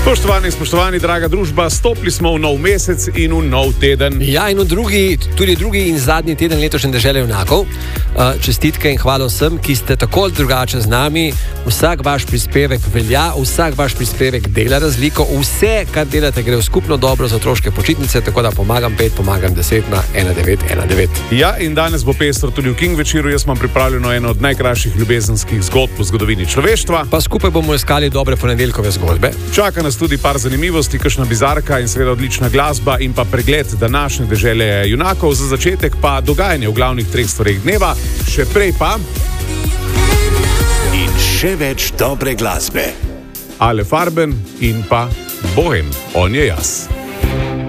Spoštovani, draga družba, stopili smo v nov mesec in v nov teden. Ja, in tudi drugi in zadnji teden letošnje Dežele junakov. Čestitke in hvala vsem, ki ste tako ali drugače z nami. Vsak vaš prispevek velja, vsak vaš prispevek dela razliko. Vse, kar delate, gre v skupno dobro za otroške počitnice, tako da pomagam 5, pomagam 10 na 1919. Ja, in danes bo pestro tudi v King večeru. Jaz imam pripravljeno eno od najkrajših ljubezenskih zgodb v zgodovini človeštva. Pa skupaj bomo iskali dobre ponedeljkove zgodbe. Čaka nas tudi par zanimivosti, kakšna bizarka in seveda odlična glasba in pa pregled današnje Dežele junakov. Za začetek pa dogajanje v glavnih 3 stvareh dneva, še prej pa in še več dobre glasbe. Ale Farben in pa Bohem, on je jaz.